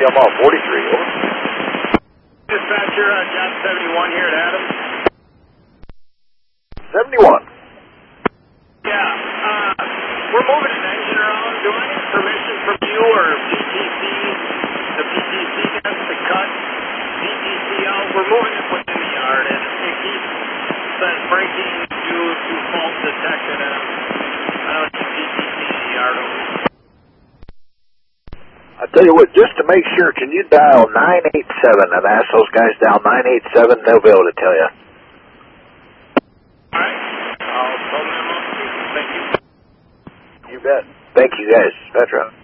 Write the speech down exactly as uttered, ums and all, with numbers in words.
Yamaha forty-three, over. Dispatcher, uh, John seventy-one here at Adams. seventy-one. Yeah, uh, we're moving an engine around. Do I need permission from you or P T C, the P T C guys to cut P T C out? We're moving it within the yard, and it keeps says braking due to fault detected, and I don't need P T C in the yard. I tell you what, just to make sure, can you dial nine eight seven? I've asked those guys dial nine eight seven, they'll be able to tell you. All right, I'll phone them up. Thank you. You bet. Thank you guys, Petra.